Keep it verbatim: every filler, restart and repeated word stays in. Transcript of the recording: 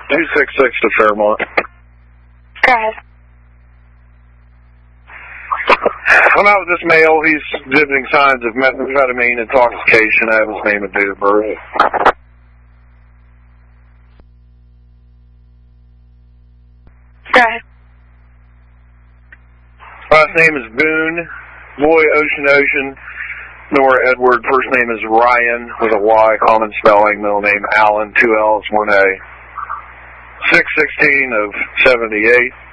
two six six to Fairmont. Go ahead. I'm out with this male. He's exhibiting signs of methamphetamine intoxication. I have his name and date of birth. Go ahead. Last name is Boone. Boy, Ocean Ocean. Nora Edward. First name is Ryan with a Y, common spelling. Middle name Allen, two L's, one A. six sixteen of seventy-eight.